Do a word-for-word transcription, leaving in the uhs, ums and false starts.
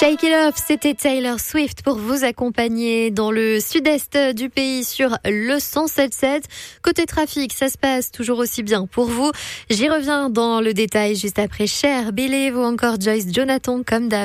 Shake It Off, c'était Taylor Swift pour vous accompagner dans le sud-est du pays sur le cent sept sept. Côté trafic, ça se passe toujours aussi bien pour vous. J'y reviens dans le détail juste après Cher, Believe ou encore Joyce Jonathan comme d'hab.